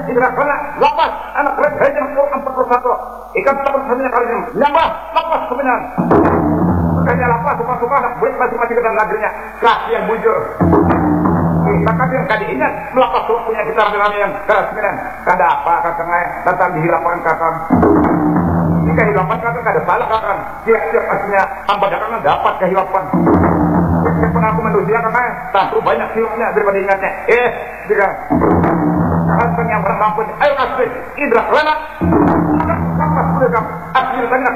Indra kena lapas anak keren hanya kau 41 ikan tak bersaminya kali ini nyambah lapas kebenaran makanya lapas suka-suka anak buat masing-masing ke dalam negerinya kasih yang bujur maka yang kali ingat melapas waktunya kita rame-rame yang keras kemudian kada apa kakak datang dihilangkan kakak jika hilapan kakak kada salah kakak tiap-tiap aslinya hamba kakak dapat kehilapan yang pernah aku manusia kakak tentu banyak hilangnya daripada ingatnya jika kakak yang pernah mampu ayo kasih Indra kelana lapas sudah kakak aslinya